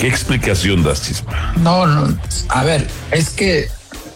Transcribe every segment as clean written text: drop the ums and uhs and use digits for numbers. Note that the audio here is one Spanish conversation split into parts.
¿Qué explicación das, Chispa? No, a ver, es que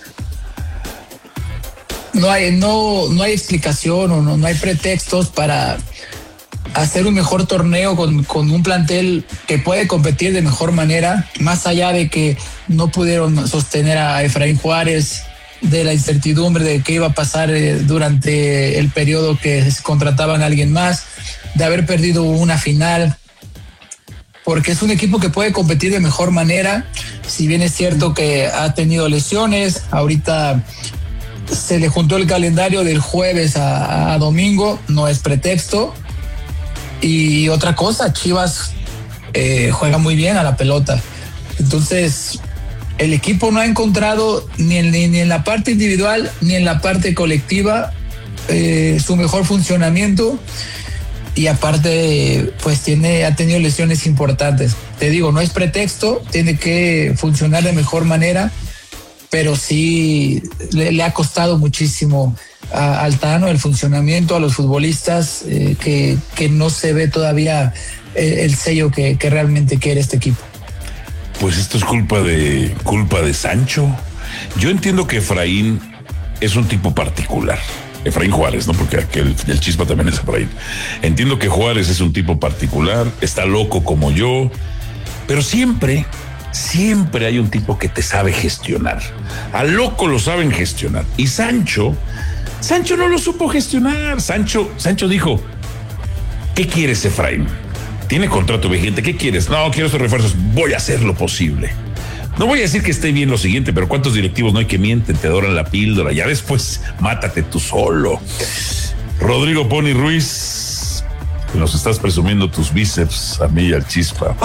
no hay explicación o no hay pretextos para hacer un mejor torneo con un plantel que puede competir de mejor manera, más allá de que no pudieron sostener a Efraín Juárez, de la incertidumbre de qué iba a pasar durante el periodo que contrataban a alguien más, de haber perdido una final, porque es un equipo que puede competir de mejor manera. Si bien es cierto que ha tenido lesiones, ahorita se le juntó el calendario del jueves a domingo, no es pretexto. Y otra cosa, Chivas juega muy bien a la pelota. Entonces, el equipo no ha encontrado ni en la parte individual ni en la parte colectiva su mejor funcionamiento. Y aparte, pues ha tenido lesiones importantes. Te digo, no es pretexto, tiene que funcionar de mejor manera, pero sí le ha costado muchísimo al Tano el funcionamiento, a los futbolistas, que no se ve todavía el sello que realmente quiere este equipo. Pues esto es culpa de Sancho. Yo entiendo que Efraín es un tipo particular. Efraín Juárez, ¿no? Porque el Chispa también es Efraín. Entiendo que Juárez es un tipo particular, está loco como yo, pero siempre hay un tipo que te sabe gestionar. Al loco lo saben gestionar. Y Sancho no lo supo gestionar. Sancho dijo, ¿qué quieres, Efraín? Tiene contrato vigente, ¿qué quieres? No, quiero estos refuerzos, voy a hacer lo posible. No voy a decir que esté bien lo siguiente, pero ¿cuántos directivos no hay que mienten, te doran la píldora? Ya después, mátate tú solo. Rodrigo Pony Ruiz, nos estás presumiendo tus bíceps a mí y al Chispa.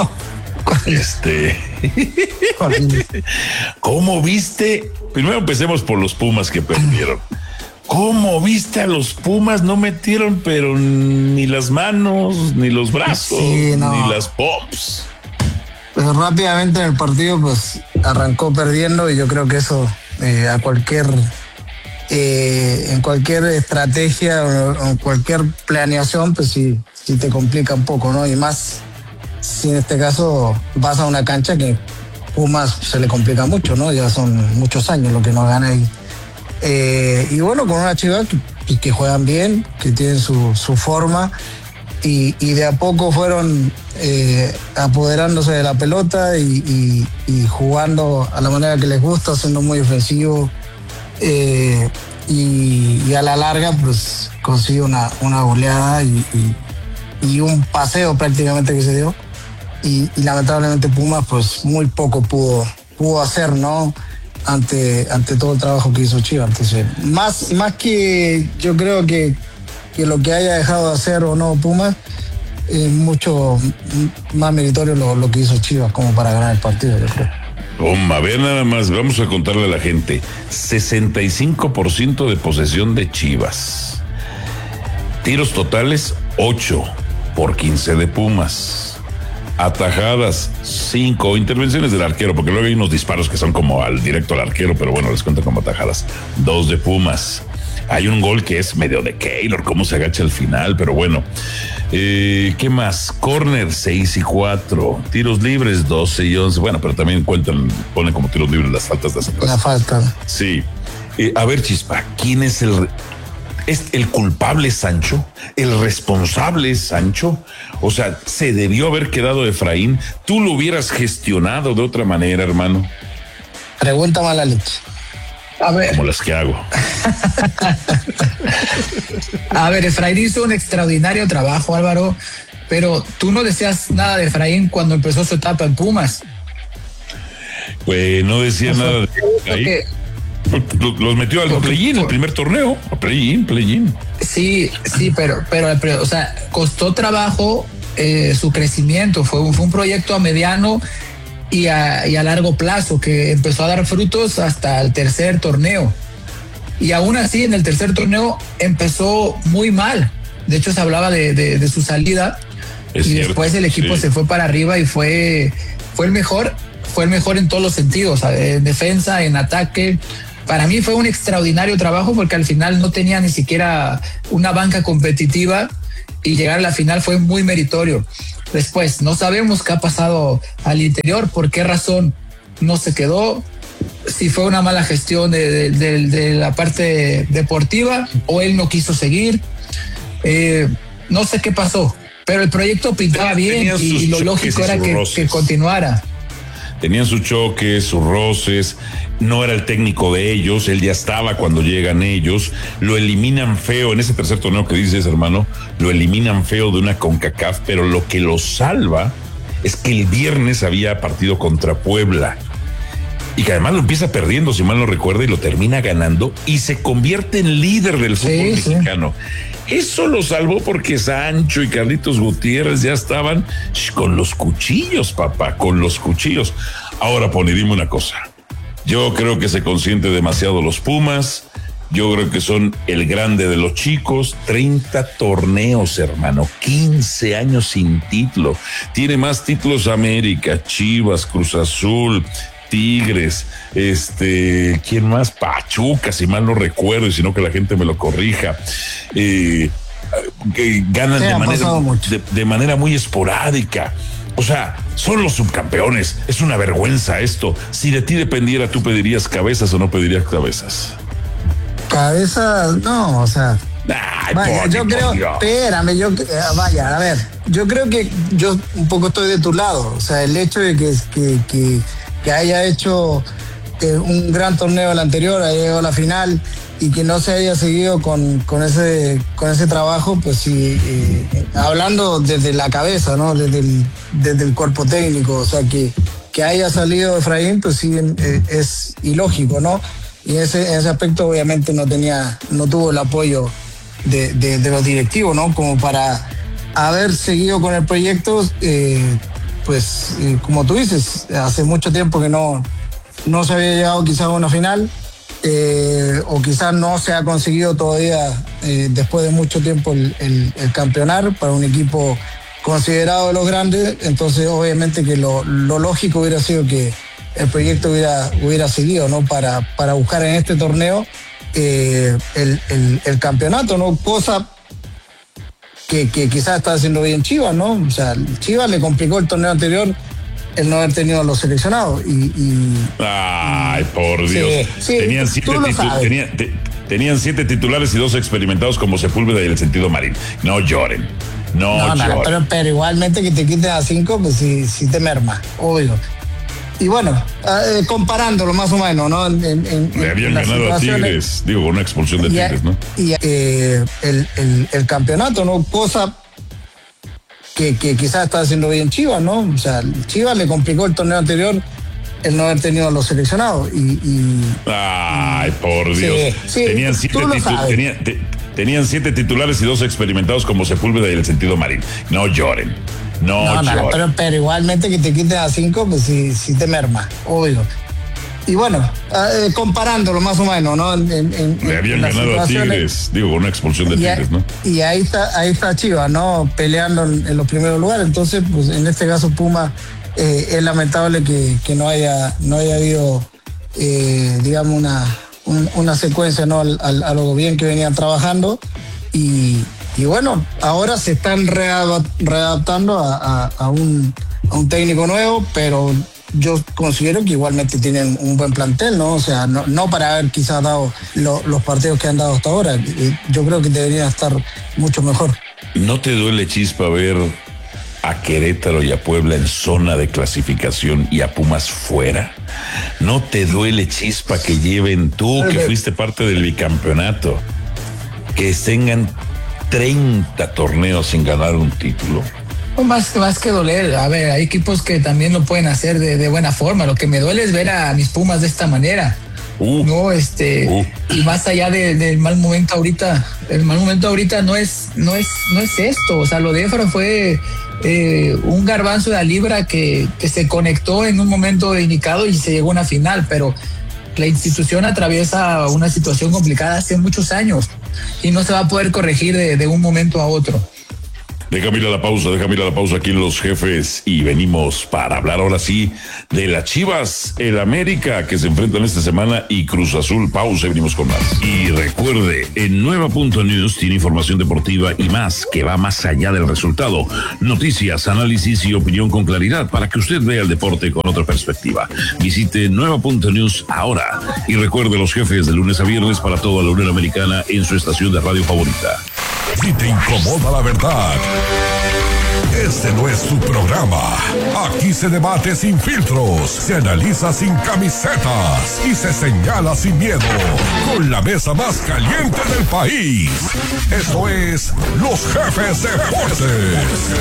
¿Cómo viste? Primero empecemos por los Pumas que perdieron. ¿Cómo viste a los Pumas? No metieron, pero ni las manos, ni los brazos, ni las pops. Pues rápidamente en el partido pues arrancó perdiendo, y yo creo que eso en cualquier estrategia o en cualquier planeación pues sí te complica un poco, ¿no? Y más si en este caso vas a una cancha que Pumas se le complica mucho, ¿no? Ya son muchos años lo que no gana ahí. Y bueno, con una Chivas que juegan bien, que tienen su forma, y de a poco fueron apoderándose de la pelota y jugando a la manera que les gusta, siendo muy ofensivo, y a la larga pues consiguió una goleada y un paseo prácticamente que se dio, y lamentablemente Pumas pues muy poco pudo hacer, ¿no? ante todo el trabajo que hizo Chivas. Entonces, más que yo creo que lo que haya dejado de hacer o no Pumas, es mucho más meritorio lo que hizo Chivas como para ganar el partido, yo creo. A ver, nada más, vamos a contarle a la gente: 65% de posesión de Chivas, tiros totales 8 por 15 de Pumas, atajadas 5, intervenciones del arquero, porque luego hay unos disparos que son como directo al arquero, pero bueno, les cuento como atajadas, 2 de Pumas. Hay un gol que es medio de Keylor, cómo se agacha al final, pero bueno. ¿Qué más? Córner 6 y 4, tiros libres 12 y 11. Bueno, pero también ponen como tiros libres las faltas de hacia atrás. La falta. Sí. A ver, Chispa, ¿quién es el culpable? ¿Sancho? ¿El responsable Sancho? O sea, ¿se debió haber quedado Efraín? ¿Tú lo hubieras gestionado de otra manera, hermano? Pregunta mala leche. A ver. Como las que hago. A ver, Efraín hizo un extraordinario trabajo, Álvaro, pero tú no decías nada de Efraín cuando empezó su etapa en Pumas. Pues no decía nada de Efraín. Los metió al play-in, el primer torneo, play-in. Sí, pero, o sea, costó trabajo su crecimiento. Fue un proyecto a mediano y a largo plazo que empezó a dar frutos hasta el tercer torneo. Y aún así, en el tercer torneo empezó muy mal. De hecho, se hablaba de su salida. Es y cierto, después el equipo se fue para arriba y fue el mejor en todos los sentidos, en defensa, en ataque. Para mí fue un extraordinario trabajo porque al final no tenía ni siquiera una banca competitiva y llegar a la final fue muy meritorio. después. No sabemos qué ha pasado al interior, por qué razón no se quedó, si fue una mala gestión de la parte deportiva o él no quiso seguir. No sé qué pasó, pero el proyecto pintaba bien y lo lógico era que continuara. Tenían sus choques, sus roces, no era el técnico de ellos, él ya estaba cuando llegan ellos, lo eliminan feo en ese tercer torneo que dices, hermano, lo eliminan feo de una CONCACAF, pero lo que lo salva es que el viernes había partido contra Puebla y que además lo empieza perdiendo, si mal no recuerdo, y lo termina ganando y se convierte en líder del fútbol mexicano. Eso lo salvó porque Sancho y Carlitos Gutiérrez ya estaban con los cuchillos, papá, con los cuchillos. Ahora, Pony, dime una cosa. Yo creo que se consiente demasiado los Pumas. Yo creo que son el grande de los chicos. 30 torneos, hermano. 15 años sin título. Tiene más títulos América, Chivas, Cruz Azul, Tigres, ¿quién más? Pachuca, si mal no recuerdo, y si no que la gente me lo corrija. Que ganan de manera muy esporádica. O sea, son los subcampeones. Es una vergüenza esto. Si de ti dependiera, ¿tú pedirías cabezas o no pedirías cabezas? Cabezas, no, o sea. Ay, vaya, yo creo, espérame, vaya, a ver, yo creo que yo un poco estoy de tu lado. O sea, el hecho de que haya hecho un gran torneo el anterior, haya llegado a la final y que no se haya seguido con ese trabajo, pues sí, hablando desde la cabeza, ¿no? Desde el cuerpo técnico, o sea, que haya salido Efraín, pues sí, es ilógico, ¿no? Y en ese aspecto obviamente no tuvo el apoyo de los directivos, ¿no? Como para haber seguido con el proyecto, pues como tú dices, hace mucho tiempo que no se había llegado quizás a una final, o quizás no se ha conseguido todavía después de mucho tiempo el campeonar para un equipo considerado de los grandes. Entonces obviamente que lo lógico hubiera sido que el proyecto hubiera seguido, ¿no? Para buscar en este torneo el campeonato, ¿no? Cosa que quizás está haciendo bien Chivas, ¿no? O sea, Chivas le complicó el torneo anterior el no haber tenido a los seleccionados. Ay, por Dios. Sí, tenían 7 titulares y 2 experimentados como Sepúlveda y el Sentido Marín. No lloren. No lloren. Pero igualmente que te quiten a 5, pues sí te merma, obvio. Y bueno, comparándolo más o menos, ¿no? Le habían ganado a Tigres, digo, con una expulsión de Tigres, ¿no? Y el campeonato, ¿no? Cosa que quizás está haciendo bien Chivas, ¿no? O sea, Chivas le complicó el torneo anterior el no haber tenido a los seleccionados. Ay, por Dios. Tenían 7 titulares y 2 experimentados como Sepúlveda y el Sentido Marín. No lloren. No lloren. Pero igualmente que te quiten a 5, pues sí te merma, obvio. Y bueno, comparándolo más o menos, ¿no? Le habían ganado a Tigres, digo, con una expulsión de Tigres, ¿no? Y ahí está Chivas, ¿no? Peleando en los primeros lugares. Entonces, pues en este caso Puma, es lamentable que no haya habido, digamos, una secuencia, ¿no? A lo bien que venían trabajando. Y bueno, ahora se están readaptando a un técnico nuevo, pero yo considero que igualmente tienen un buen plantel, ¿no? O sea, no para haber quizás dado los partidos que han dado hasta ahora. Yo creo que deberían estar mucho mejor. ¿No te duele, Chispa, ver a Querétaro y a Puebla en zona de clasificación y a Pumas fuera? ¿No te duele, Chispa, que lleven tú, que fuiste parte del bicampeonato, que tengan 30 torneos sin ganar un título? Más que doler, a ver, hay equipos que también lo pueden hacer de buena forma. Lo que me duele es ver a mis Pumas de esta manera. Y más allá del mal momento ahorita, el mal momento ahorita no es esto. O sea, lo de Efra fue un garbanzo de la libra que se conectó en un momento indicado y se llegó a una final, pero la institución atraviesa una situación complicada hace muchos años y no se va a poder corregir de un momento a otro. Déjame ir a la pausa aquí en Los Jefes y venimos para hablar ahora sí de las Chivas, el América que se enfrentan esta semana y Cruz Azul. Pausa y venimos con más. Y recuerde, en Nueva.News tiene información deportiva y más que va más allá del resultado. Noticias, análisis y opinión con claridad para que usted vea el deporte con otra perspectiva. Visite Nueva.News ahora y recuerde Los Jefes de lunes a viernes para toda la Unión Americana en su estación de radio favorita. Si te incomoda la verdad, este no es tu programa. Aquí se debate sin filtros, se analiza sin camisetas y se señala sin miedo. Con la mesa más caliente del país. Esto es Los Jefes Deportes.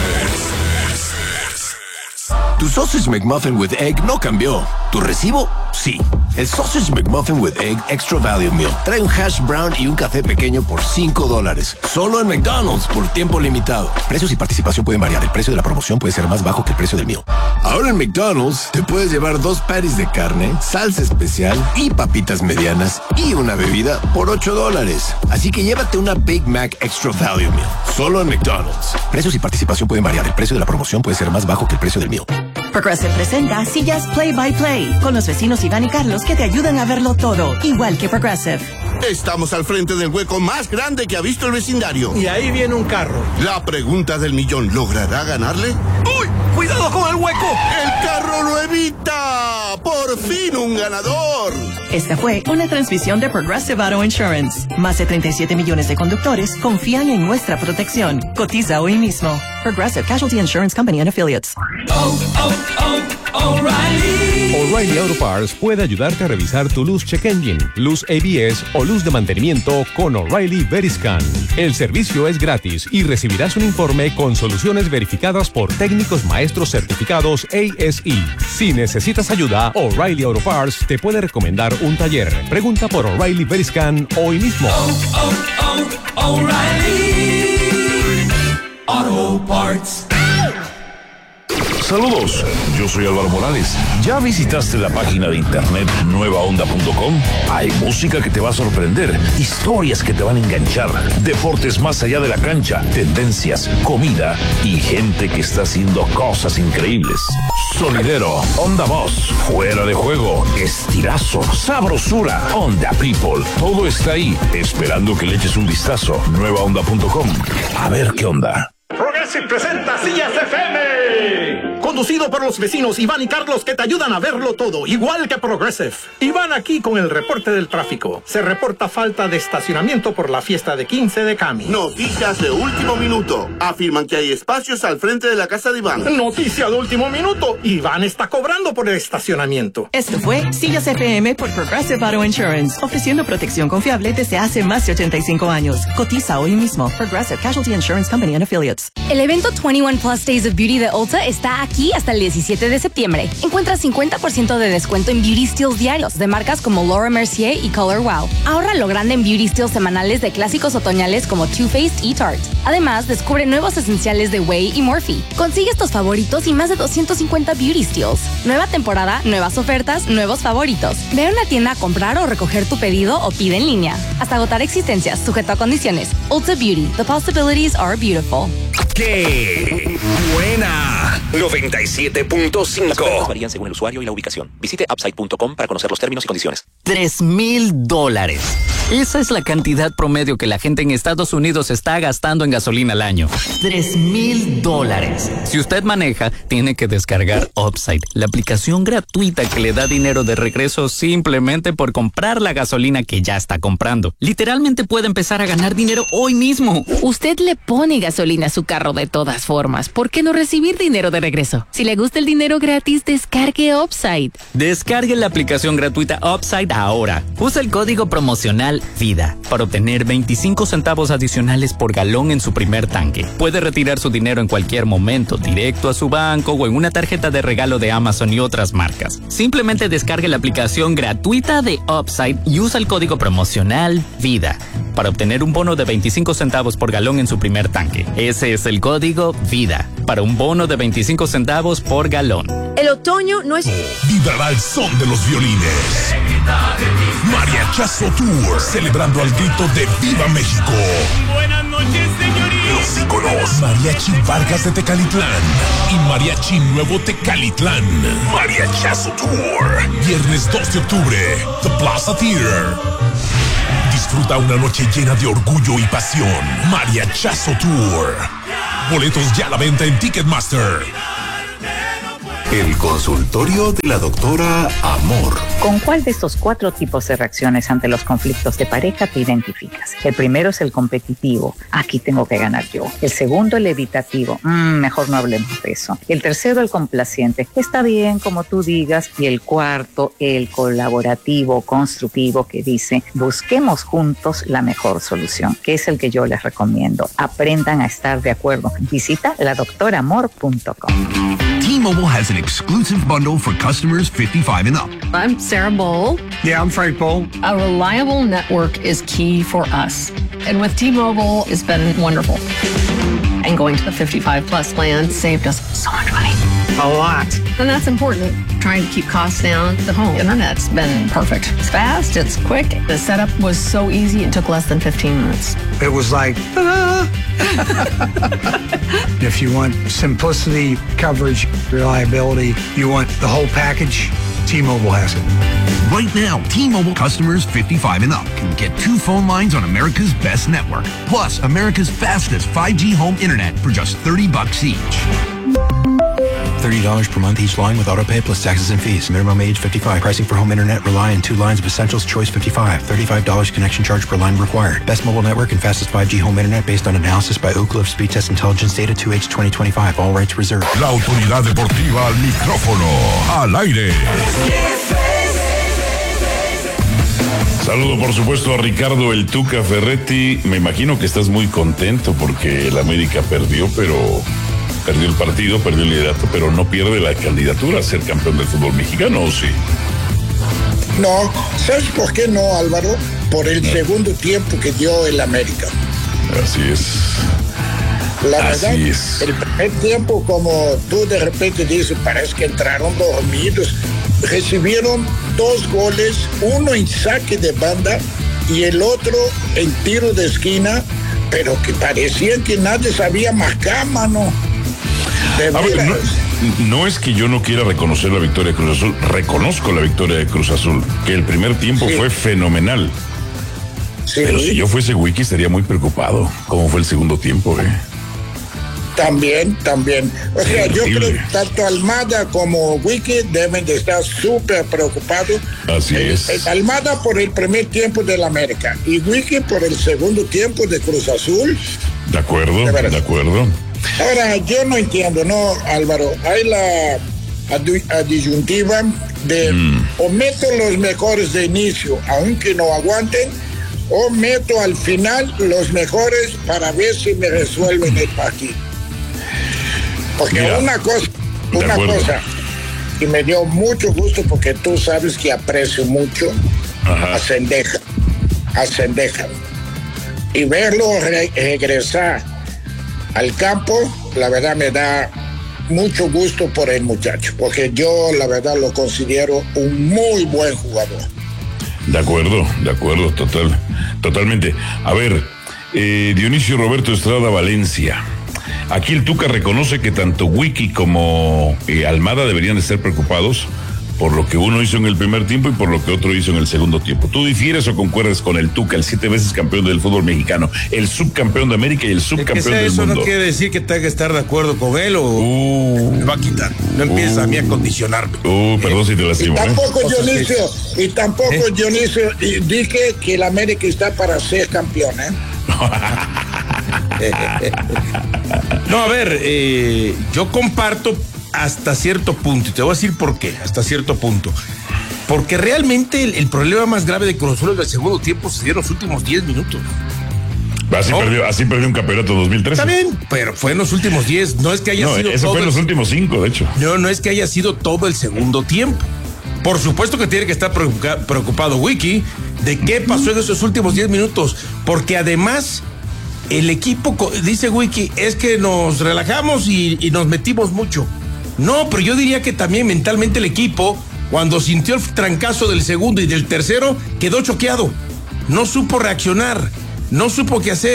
Tu Sausage McMuffin with Egg no cambió. ¿Tu recibo? Sí. El Sausage McMuffin with Egg Extra Value Meal trae un hash brown y un café pequeño por $5. Solo en McDonald's por tiempo limitado. Precios y participación pueden variar. El precio de la promoción puede ser más bajo que el precio del meal. Ahora en McDonald's te puedes llevar 2 patties de carne, salsa especial y papitas medianas y una bebida por $8. Así que llévate una Big Mac Extra Value Meal. Solo en McDonald's. Precios y participación pueden variar. El precio de la promoción puede ser más bajo que el precio del meal. Progressive presenta Sillas Play by Play con los vecinos Iván y Carlos que te ayudan a verlo todo, igual que Progressive. Estamos al frente del hueco más grande que ha visto el vecindario. Y ahí viene un carro. La pregunta del millón, ¿logrará ganarle? ¡Uy! ¡Cuidado con el hueco! ¡El carro lo evita! ¡Por fin un ganador! Esta fue una transmisión de Progressive Auto Insurance. Más de 37 millones de conductores confían en nuestra protección. Cotiza hoy mismo. Progressive Casualty Insurance Company and Affiliates. O'Reilly Auto Parts puede ayudarte a revisar tu luz check engine, luz ABS o luz de mantenimiento con O'Reilly Veriscan. El servicio es gratis y recibirás un informe con soluciones verificadas por técnicos maestros certificados ASE. Si necesitas ayuda, O'Reilly Auto Parts te puede recomendar un taller. Pregunta por O'Reilly Veriscan hoy mismo. O'Reilly Auto Parts. Saludos, yo soy Álvaro Morales. ¿Ya visitaste la página de internet nuevaonda.com? Hay música que te va a sorprender, historias que te van a enganchar, deportes más allá de la cancha, tendencias, comida y gente que está haciendo cosas increíbles. Sonidero, Onda Voz, fuera de juego, estirazo, sabrosura, Onda People. Todo está ahí, esperando que le eches un vistazo. Nuevaonda.com. A ver qué onda. Progressive presenta Sillas FM. Conducido por los vecinos Iván y Carlos que te ayudan a verlo todo, igual que Progressive. Iván aquí con el reporte del tráfico. Se reporta falta de estacionamiento por la fiesta de 15 de Cami. Noticias de último minuto. Afirman que hay espacios al frente de la casa de Iván. Noticia de último minuto. Iván está cobrando por el estacionamiento. Esto fue Sillas FM por Progressive Auto Insurance, ofreciendo protección confiable desde hace más de 85 años. Cotiza hoy mismo. Progressive Casualty Insurance Company and Affiliates. El evento 21 Plus Days of Beauty de Ulta está aquí hasta el 17 de septiembre. Encuentra 50% de descuento en Beauty Steals diarios de marcas como Laura Mercier y Color Wow. Ahorra lo grande en Beauty Steals semanales de clásicos otoñales como Too Faced y Tarte. Además, descubre nuevos esenciales de Way y Morphe. Consigue estos favoritos y más de 250 Beauty Steals. Nueva temporada, nuevas ofertas, nuevos favoritos. Ve a una tienda a comprar o recoger tu pedido o pide en línea. Hasta agotar existencias, sujeto a condiciones. Ulta Beauty. The possibilities are beautiful. ¡Qué buena! 97.5. Varían según el usuario y la ubicación. Visite upside.com para conocer los términos y condiciones. $3,000. Esa es la cantidad promedio que la gente en Estados Unidos está gastando en gasolina al año. $3,000. Si usted maneja, tiene que descargar Upside, la aplicación gratuita que le da dinero de regreso simplemente por comprar la gasolina que ya está comprando. Literalmente puede empezar a ganar dinero hoy mismo. Usted le pone gasolina a su carro de todas formas. ¿Por qué no recibir dinero de regreso? Si le gusta el dinero gratis, descargue Upside. Descargue la aplicación gratuita Upside ahora. Usa el código promocional VIDA para obtener 25 centavos adicionales por galón en su primer tanque. Puede retirar su dinero en cualquier momento, directo a su banco o en una tarjeta de regalo de Amazon y otras marcas. Simplemente descargue la aplicación gratuita de Upside y usa el código promocional VIDA para obtener un bono de 25 centavos por galón en su primer tanque. Ese es el código VIDA para un bono de 25 centavos por galón. El otoño no es... Vibrará el son de los violines. Mariachazo Tour, celebrando al grito de ¡Viva México! Buenas noches, señorita. los íconos. Mariachi Vargas de Tecalitlán y Mariachi Nuevo Tecalitlán. Mariachazo Tour. Viernes 2 de octubre, The Plaza Theater. Disfruta una noche llena de orgullo y pasión. Mariachazo Tour. Boletos ya a la venta en Ticketmaster. El consultorio de la doctora Amor. ¿Con cuál de estos 4 tipos de reacciones ante los conflictos de pareja te identificas? El primero es el competitivo. Aquí tengo que ganar yo. El segundo, el evitativo. Mejor no hablemos de eso. El tercero, el complaciente. Está bien, como tú digas. Y el cuarto, el colaborativo, constructivo, que dice, busquemos juntos la mejor solución, que es el que yo les recomiendo. Aprendan a estar de acuerdo. Visita ladoctoramor.com. T-Mobile has an exclusive bundle for customers 55 and up. I'm Sarah Bowl. Yeah, I'm Frank Bowl. A reliable network is key for us. And with T-Mobile, it's been wonderful. And going to the 55 plus plan saved us so much money. A lot. And that's important. Trying to keep costs down. The home internet's been perfect. It's fast, it's quick. The setup was so easy, it took less than 15 minutes. It was like, ta-da! If you want simplicity, coverage, reliability, you want the whole package, T-Mobile has it. Right now, T-Mobile customers 55 and up can get 2 phone lines on America's best network, plus America's fastest 5G home internet for just $30 each. $30 per month each line with autopay plus taxes and fees. Minimum age 55. Pricing for home internet rely on 2 lines of Essentials Choice 55. $35 connection charge per line required. Best mobile network and fastest 5G home internet based on analysis by Oak Cliff Speed Test Intelligence Data 2H 2025. All rights reserved. La autoridad deportiva al micrófono. Al aire. Saludo por supuesto a Ricardo el Tuca Ferretti. Me imagino que estás muy contento porque el América perdió, pero... Perdió el partido, perdió el liderato, pero no pierde la candidatura a ser campeón del fútbol mexicano, ¿o sí? No, ¿sabes por qué no, Álvaro? Por el segundo tiempo que dio el América. Así es. La verdad, el primer tiempo, como tú de repente dices, parece que entraron dormidos. Recibieron 2 goles, uno en saque de banda y el otro en tiro de esquina, pero que parecían que nadie sabía marcar, mano. A ver, no es que yo no quiera reconocer la victoria de Cruz Azul, reconozco la victoria de Cruz Azul, que el primer tiempo fue fenomenal. Sí. Pero si yo fuese Wiki estaría muy preocupado. ¿Cómo fue el segundo tiempo, También. O sea, yo creo que tanto Almada como Wiki deben de estar súper preocupados. Así es. Almada por el primer tiempo del América y Wiki por el segundo tiempo de Cruz Azul. De acuerdo. Ahora, yo no entiendo, ¿no, Álvaro? Hay la disyuntiva de o meto los mejores de inicio, aunque no aguanten, o meto al final los mejores para ver si me resuelven el partido. Porque una cosa que me dio mucho gusto, porque tú sabes que aprecio mucho a Zendeja. Y verlo regresar al campo, la verdad me da mucho gusto por el muchacho, porque yo la verdad lo considero un muy buen jugador. De acuerdo, totalmente. A ver, Dionisio Roberto Estrada Valencia. Aquí el Tuca reconoce que tanto Wiki como Almada deberían de ser preocupados por lo que uno hizo en el primer tiempo y por lo que otro hizo en el segundo tiempo. ¿Tú difieres o concuerdas con el Tuca, el 7 veces campeón del fútbol mexicano, el subcampeón de América y el subcampeón del mundo? Eso no quiere decir que tenga que estar de acuerdo con él o me va a quitar. No empiezas a mí a condicionarme. Perdón si te lastimo. Y tampoco Dionisio, dije que el América está para ser campeón, No, a ver, yo comparto hasta cierto punto, y te voy a decir por qué, hasta cierto punto. Porque realmente el problema más grave de Cruz Azul en el segundo tiempo se dio en los últimos 10 minutos. Así perdió un campeonato 2013. Está bien, pero fue en los últimos 10, no es que haya sido eso todo. Fue en los últimos 5, de hecho. No es que haya sido todo el segundo tiempo. Por supuesto que tiene que estar preocupado Wiki de qué pasó en esos últimos 10 minutos, porque además el equipo, dice Wiki, es que nos relajamos y nos metimos mucho. No, pero yo diría que también mentalmente el equipo, cuando sintió el trancazo del segundo y del tercero, quedó choqueado. No supo reaccionar, no supo qué hacer.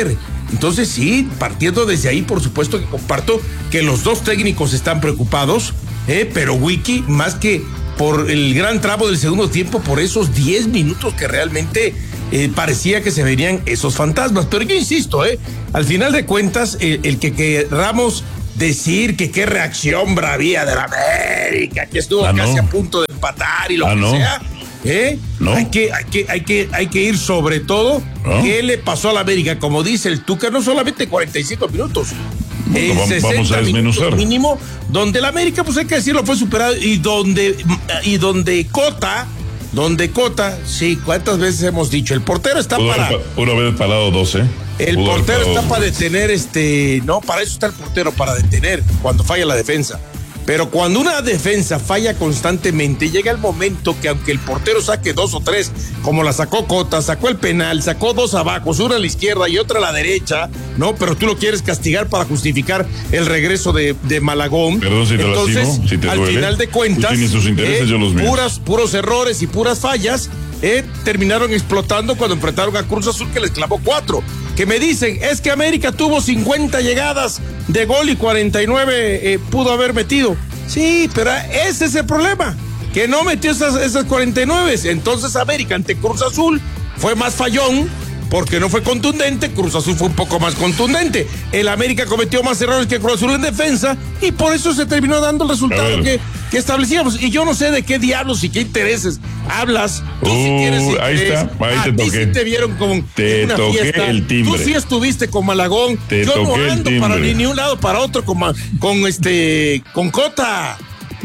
Entonces sí, partiendo desde ahí, por supuesto que comparto que los dos técnicos están preocupados, pero Wiki, más que por el gran tramo del segundo tiempo, por esos 10 minutos que realmente parecía que se verían esos fantasmas. Pero yo insisto, al final de cuentas, el que queramos decir que qué reacción bravía de la América, que estuvo casi a punto de empatar y lo que sea, no. Hay que ir sobre todo qué le pasó a la América, como dice el Tuca, no solamente 45 minutos, en 60 minutos mínimo, donde la América, pues hay que decirlo, fue superado, y donde Cota, sí, ¿cuántas veces hemos dicho? El portero está Pudo haber parado 12. El portero está para detener, no, para eso está el portero, para detener cuando falla la defensa. Pero cuando una defensa falla constantemente, llega el momento que aunque el portero saque 2 o 3, como la sacó Cota, sacó el penal, sacó 2 abajo, una a la izquierda y otra a la derecha, ¿no? Pero tú lo quieres castigar para justificar el regreso de Malagón. Perdón si te Entonces, lastimo, si te al duele. final de cuentas, tú tienes tus intereses, yo los míos. Puros errores y puras fallas, terminaron explotando cuando enfrentaron a Cruz Azul, que les clavó 4. Que me dicen, es que América tuvo 50 llegadas de gol y 49 pudo haber metido. Sí, pero ese es el problema, que no metió esas 49. Entonces América ante Cruz Azul fue más fallón, porque no fue contundente. Cruz Azul fue un poco más contundente. El América cometió más errores que Cruz Azul en defensa, y por eso se terminó dando el resultado que establecíamos. Y yo no sé de qué diablos y qué intereses hablas. Tú sí tienes interés. Ahí está, ahí te toqué. Sí te vieron como te una toqué fiesta. El timbre. Tú sí estuviste con Malagón. Yo no ando para ni un lado para otro con Cota.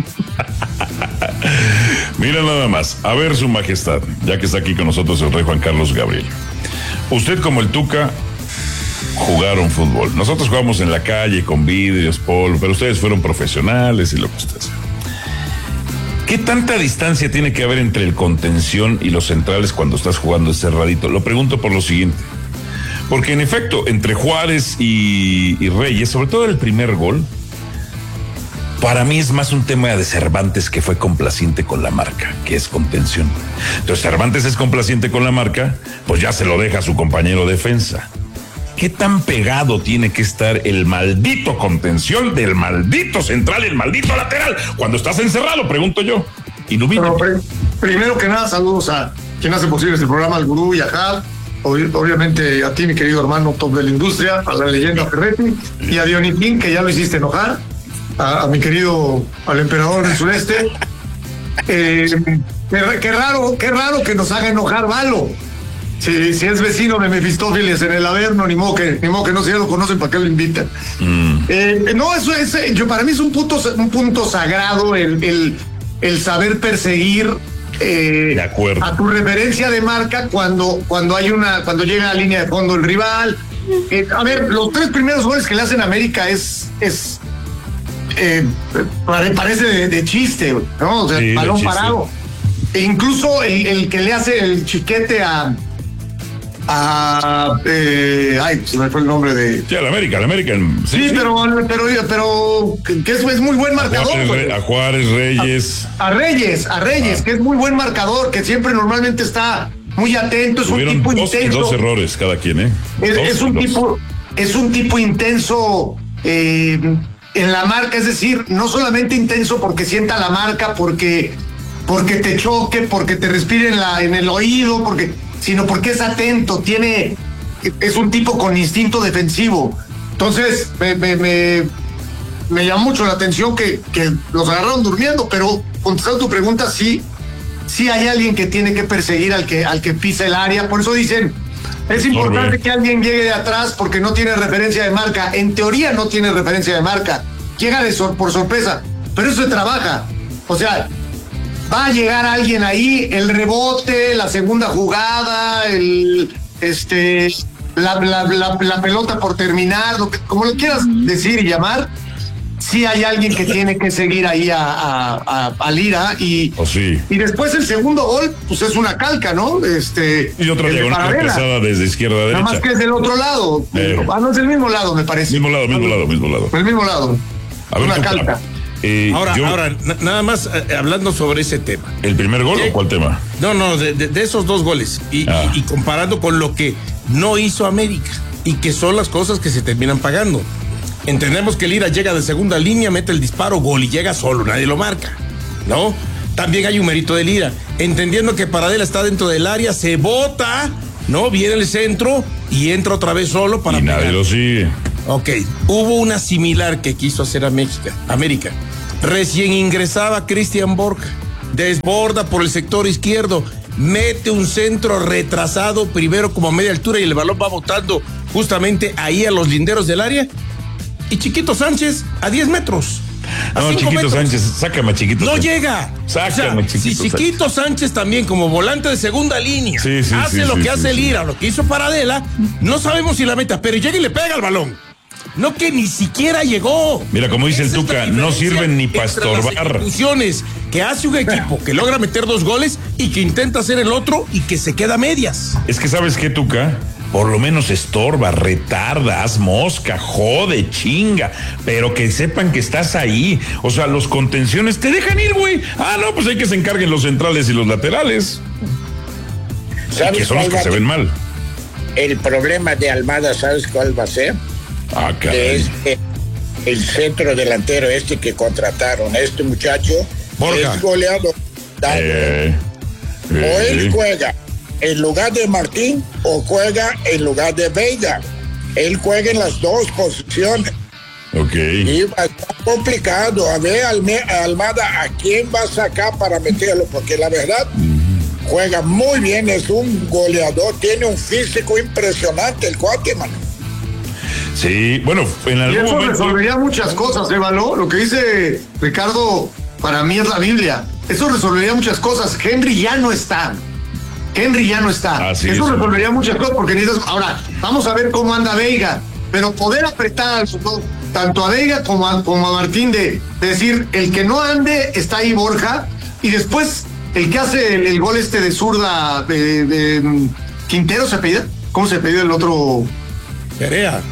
Mira nada más, a ver, su majestad, ya que está aquí con nosotros el rey Juan Carlos Gabriel. Usted, como el Tuca, jugaron fútbol. Nosotros jugamos en la calle con vidrios, polvo, pero ustedes fueron profesionales y lo que ustedes. ¿Qué tanta distancia tiene que haber entre el contención y los centrales cuando estás jugando cerradito? Lo pregunto por lo siguiente. Porque en efecto, entre Juárez y Reyes, sobre todo el primer gol, para mí es más un tema de Cervantes, que fue complaciente con la marca, que es contención. Entonces Cervantes es complaciente con la marca, pues ya se lo deja a su compañero defensa. ¿Qué tan pegado tiene que estar el maldito contención del maldito central, el maldito lateral, cuando estás encerrado? Pregunto yo. Primero que nada, saludos a quien hace posible este programa, al Gurú y a Jal. Obviamente a ti, mi querido hermano top de la industria, a la leyenda Ferretti, y a Dionitín, que ya lo hiciste enojar, a mi querido, al emperador del sureste. Qué raro que nos haga enojar Valo. Si es vecino de Mefistófeles en el Averno, ni modo que no, si ya lo conocen, ¿para qué lo invitan? No, eso es, para mí es un punto sagrado el saber perseguir de acuerdo. A tu referencia de marca cuando llega a la línea de fondo el rival. A ver, los 3 primeros goles que le hacen a América parece de chiste, ¿no? O sea, sí, balón parado. E incluso el que le hace el chiquete se me fue el nombre de. Sí, al América. Sí, pero que es muy buen marcador. A Juárez, Reyes. A Reyes, que es muy buen marcador, que siempre normalmente está muy atento, es un tipo intenso. 2 errores cada quien, Es un tipo intenso en la marca, es decir, no solamente intenso porque sienta la marca, porque te choque, porque te respire en el oído, sino porque es atento, es un tipo con instinto defensivo. Entonces, me llama mucho la atención que los agarraron durmiendo, pero contestando tu pregunta, sí hay alguien que tiene que perseguir al que pisa el área. Por eso dicen, es importante que alguien llegue de atrás porque no tiene referencia de marca. En teoría no tiene referencia de marca, llega por sorpresa, pero eso se trabaja. O sea, va a llegar alguien ahí, el rebote, la segunda jugada, la pelota por terminar, como lo quieras decir y llamar. Sí hay alguien que tiene que seguir ahí a Lira y después el segundo gol, pues es una calca, ¿no? Y otra diagonal empezada desde izquierda a derecha. Nada más que es del otro lado. No es del mismo lado, me parece. Mismo lado. El mismo lado. A ver, una calca. Ahora, nada más hablando sobre ese tema. ¿El primer gol o cuál tema? No, de esos 2 goles y comparando con lo que no hizo América. y que son las cosas que se terminan pagando. Entendemos que Lira llega de segunda línea, mete el disparo, gol y llega solo, nadie lo marca, ¿no? También hay un mérito de Lira, entendiendo que Paradela está dentro del área, se bota, ¿no? Viene el centro y entra otra vez solo para y pegar. Nadie lo sigue. Ok, hubo una similar que quiso hacer América. Recién ingresaba Cristian Borja, desborda por el sector izquierdo, mete un centro retrasado primero como a media altura y el balón va botando justamente ahí a los linderos del área. Y Chiquito Sánchez a 10 metros. No, Chiquito metros. Sánchez, sácame a Chiquito. No llega. Sácame, si Chiquito Sánchez también como volante de segunda línea hace lo que hace Lira, lo que hizo Paradela, no sabemos si la meta, pero llega y le pega al balón. No, que ni siquiera llegó. Mira, como dice el Tuca, no sirven ni para estorbar. Las ejecuciones que hace un equipo que logra meter 2 goles y que intenta hacer el otro y que se queda a medias. Es que ¿sabes qué, Tuca? Por lo menos estorba, retarda, haz mosca, jode, chinga, pero que sepan que estás ahí. O sea, los contenciones te dejan ir, güey. Ah, no, pues hay que se encarguen los centrales y los laterales. ¿Sabes que son los que se ven mal? El problema de Almada, ¿sabes cuál va a ser? Ah, caray. Es el centro delantero que contrataron, este muchacho Borja. Es goleador. O él juega en lugar de Martín o juega en lugar de Veiga. Él juega en las dos posiciones. Ok. Y va a estar complicado. A ver, Almada, ¿a quién va a sacar para meterlo? Porque la verdad, juega muy bien, es un goleador, tiene un físico impresionante el cuate, mano. Sí, bueno, en algún momento resolvería muchas cosas, Való. Lo que dice Ricardo, para mí es la Biblia. Eso resolvería muchas cosas. Henry ya no está. Así eso es, resolvería muchas cosas porque necesitas. Ahora, vamos a ver cómo anda Veiga, pero poder apretar tanto a Veiga como a Martín de decir, el que no ande está ahí Borja, y después el que hace el gol de zurda de Quintero, ¿se apellida? ¿Cómo se apellida el otro? Perea.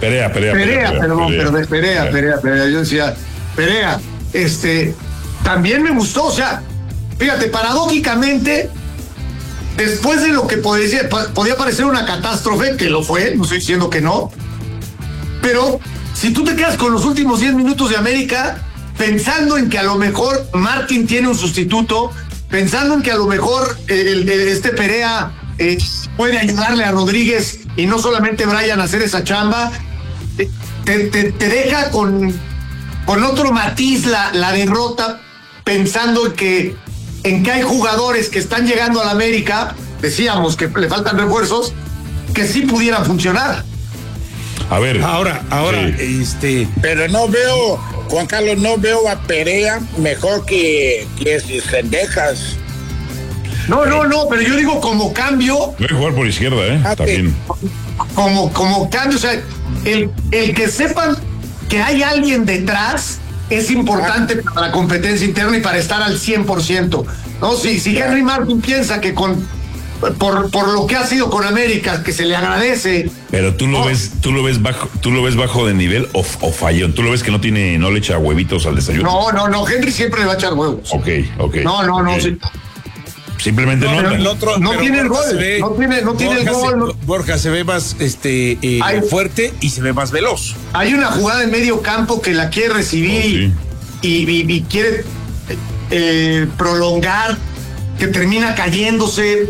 Yo decía Perea. También me gustó, o sea, fíjate, paradójicamente, después de lo que podía parecer una catástrofe, que lo fue, no estoy diciendo que no, pero si tú te quedas con los últimos 10 minutos de América, pensando en que a lo mejor Martín tiene un sustituto, pensando en que a lo mejor Perea puede ayudarle a Rodríguez y no solamente Brian a hacer esa chamba, te deja con otro matiz la derrota, pensando en que hay jugadores que están llegando a la América, decíamos que le faltan refuerzos, que sí pudieran funcionar. A ver. Ahora, sí. Pero no veo, Juan Carlos, no veo a Perea mejor que Cendejas. No, pero yo digo como cambio. Voy a jugar por izquierda, también. Como cambio, o sea, el que sepan que hay alguien detrás es importante para la competencia interna y para estar al 100%. ¿No? Si Henry Martin piensa que por lo que ha sido con América, que se le agradece. Pero tú lo ves bajo de nivel o fallón. Tú lo ves que no le echa huevitos al desayuno. No, Henry siempre le va a echar huevos. Ok. No. Sí. Simplemente no tiene el gol. No tiene el gol. Borja se ve más fuerte y se ve más veloz. Hay una jugada en medio campo que la quiere recibir y quiere prolongar, que termina cayéndose.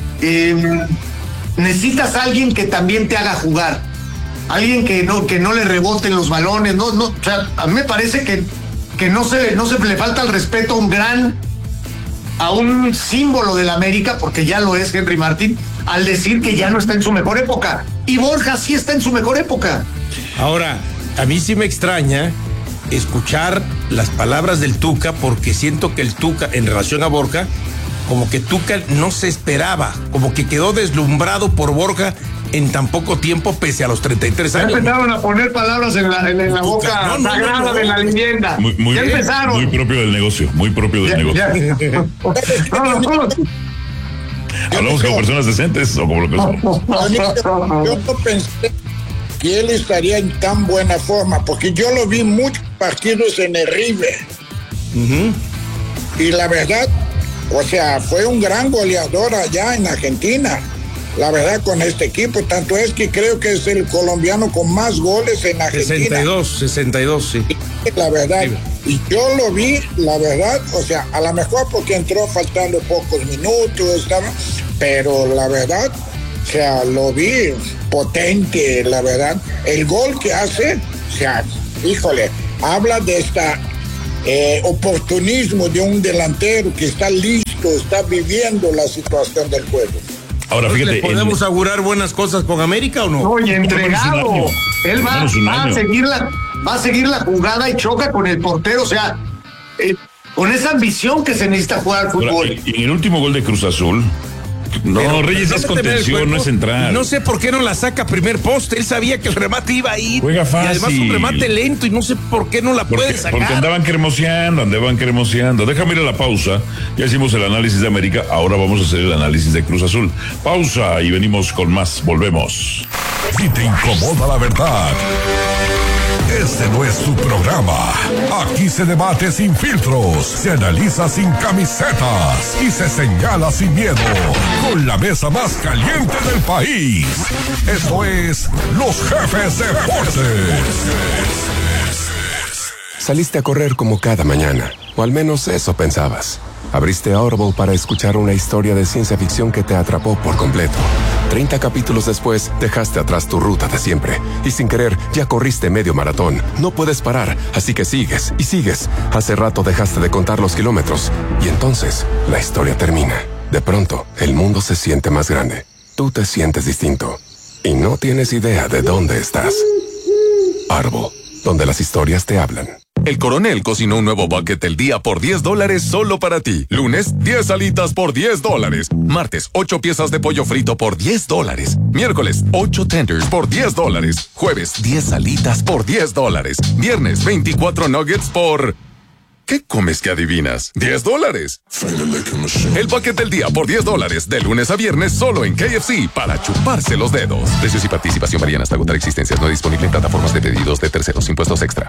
Necesitas a alguien que también te haga jugar, alguien que no le reboten los balones. O sea, a mí me parece que no se le falta el respeto a un símbolo de la América, porque ya lo es Henry Martin, al decir que ya no está en su mejor época. Y Borja sí está en su mejor época. Ahora, a mí sí me extraña escuchar las palabras del Tuca, porque siento que el Tuca, en relación a Borja, como que Tuca no se esperaba, como que quedó deslumbrado por Borja en tan poco tiempo, pese a los 33 años. Ya empezaron a poner palabras en la boca sagrada de la leyenda. Ya empezaron. Muy propio del negocio, ¿Hablamos como personas decentes o como lo que somos? Yo no pensé que él estaría en tan buena forma, porque yo lo vi muchos partidos en el River. Y la verdad, o sea, fue un gran goleador allá en Argentina. la verdad, con este equipo. Tanto es que creo que es el colombiano con más goles en Argentina. 62, sí. La verdad, Sí. y yo lo vi, la verdad, o sea, a lo mejor porque entró faltando pocos minutos, pero la verdad, o sea, lo vi potente, la verdad. El gol que hace, o sea, híjole, habla de esta oportunismo de un delantero que está listo, está viviendo la situación del juego. Ahora fíjate, ¿Le podemos augurar buenas cosas con América o no? Oye, entregado. Él va Un a seguir la jugada y choca con el portero, o sea, con esa ambición que se necesita jugar al fútbol. Ahora, y en el último gol de Cruz Azul, no, Reyes es contención, no es entrar. No sé por qué no la saca primer poste. Él sabía que el remate iba a ir. Juega fácil. Y además un remate lento y no sé por qué no la puede sacar. Porque andaban cremoseando. Déjame ir a la pausa. Ya hicimos el análisis de América, ahora vamos a hacer el análisis de Cruz Azul. Pausa y venimos con más. Volvemos. Si te incomoda la verdad, este no es tu programa. Aquí se debate sin filtros, se analiza sin camisetas y se señala sin miedo. Con la mesa más caliente del país. Esto es Los Jefes Deportes. Saliste a correr como cada mañana, o al menos eso pensabas. Abriste Audible para escuchar una historia de ciencia ficción que te atrapó por completo. 30 capítulos después, dejaste atrás tu ruta de siempre. Y sin querer, ya corriste medio maratón. No puedes parar, así que sigues y sigues. Hace rato dejaste de contar los kilómetros. Y entonces, la historia termina. De pronto, el mundo se siente más grande. Tú te sientes distinto. Y no tienes idea de dónde estás. Audible, donde las historias te hablan. El Coronel cocinó un nuevo bucket del día por $10 solo para ti. Lunes, 10 alitas por $10. Martes, 8 piezas de pollo frito por $10. Miércoles, 8 tenders por $10. Jueves, 10 alitas por $10. Viernes, 24 nuggets por... ¿Qué comes que adivinas? $10. El bucket del día por $10, de lunes a viernes solo en KFC, para chuparse los dedos. Precios y participación varían hasta agotar existencias. No disponible en plataformas de pedidos de terceros. Impuestos extra.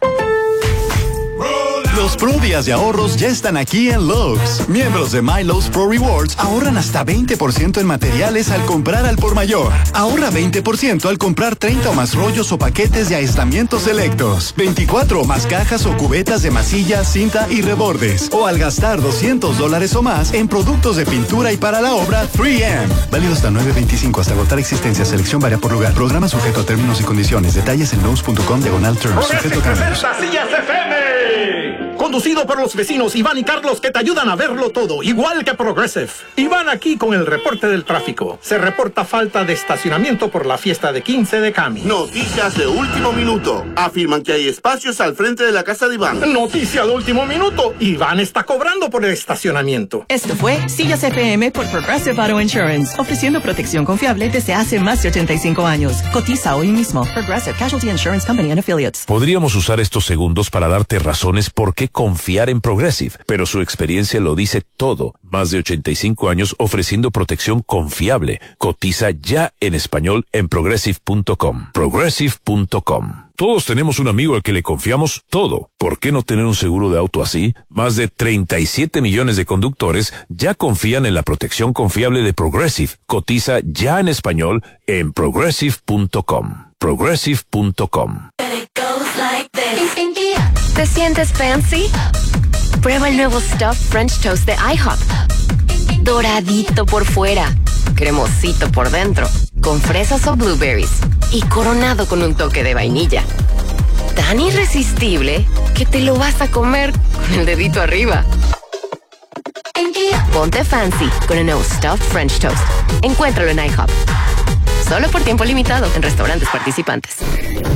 Los Pro Días de ahorros ya están aquí en Lowe's. Miembros de My Lowe's Pro Rewards ahorran hasta 20% en materiales al comprar al por mayor. Ahorra 20% al comprar 30 o más rollos o paquetes de aislamientos selectos, 24 o más cajas o cubetas de masilla, cinta y rebordes, o al gastar $200 o más en productos de pintura y para la obra 3M. Válido hasta 9/25 hasta agotar existencia. Selección varía por lugar. Programa sujeto a términos y condiciones. Detalles en Lowe's.com/terms. Sujeto a cambios. Sillas FM. Conducido por los vecinos Iván y Carlos, que te ayudan a verlo todo, igual que Progressive. Iván aquí con el reporte del tráfico. Se reporta falta de estacionamiento por la fiesta de 15 de Cami. Noticias de último minuto. Afirman que hay espacios al frente de la casa de Iván. Noticia de último minuto. Iván está cobrando por el estacionamiento. Esto fue Sillas FM por Progressive Auto Insurance, ofreciendo protección confiable desde hace más de 85 años. Cotiza hoy mismo. Progressive Casualty Insurance Company and Affiliates. Podríamos usar estos segundos para darte razones por qué confiar en Progressive, pero su experiencia lo dice todo. Más de 85 años ofreciendo protección confiable. Cotiza ya en español en progressive.com. Progressive.com. Todos tenemos un amigo al que le confiamos todo. ¿Por qué no tener un seguro de auto así? Más de 37 millones de conductores ya confían en la protección confiable de Progressive. Cotiza ya en español en progressive.com. Progressive.com. ¿Te sientes fancy? Prueba el nuevo Stuffed French Toast de IHOP. Doradito por fuera, cremosito por dentro, con fresas o blueberries y coronado con un toque de vainilla. Tan irresistible que te lo vas a comer con el dedito arriba. Ponte fancy con el nuevo Stuffed French Toast. Encuéntralo en IHOP. Solo por tiempo limitado en restaurantes participantes.